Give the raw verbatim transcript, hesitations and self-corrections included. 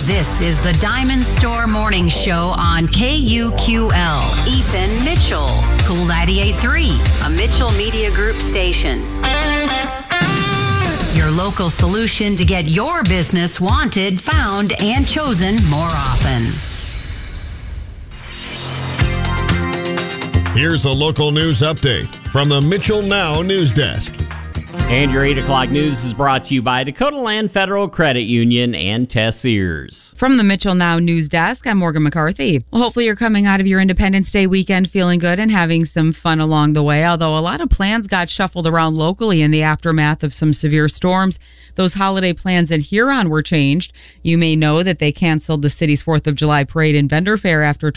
This is the Diamond Store Morning Show on K U Q L. Ethan Mitchell, Cool ninety-eight point three, a Mitchell Media Group station. Your local solution to get your business wanted, found, and chosen more often. Here's a local news update from the Mitchell Now News Desk. And your eight o'clock news is brought to you by Dakota Land Federal Credit Union and Tessiers. From the Mitchell Now News Desk, I'm Morgan McCarthy. Well, hopefully you're coming out of your Independence Day weekend feeling good and having some fun along the way, although a lot of plans got shuffled around locally in the aftermath of some severe storms. Those holiday plans in Huron were changed. You may know that they canceled the city's fourth of July parade and vendor fair after